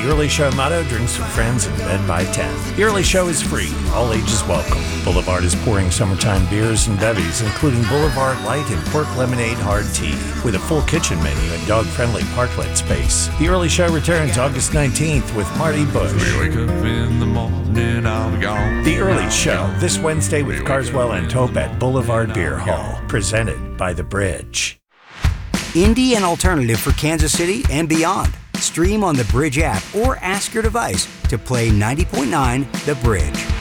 The Early Show motto, drinks with friends and bed by 10. The Early Show is free. All ages welcome. Boulevard is pouring summertime beers and bevies, including Boulevard Light and Pork Lemonade Hard Tea, with a full kitchen menu and dog-friendly parklet space. The Early Show returns August 19th with Marty Bush. We wake up in the morning, I'll be gone. The Early Show, this Wednesday with Carswell and Tope at Boulevard Beer Hall, presented by The Bridge. Indie and alternative for Kansas City and beyond. Stream on the Bridge app or ask your device to play 90.9 The Bridge.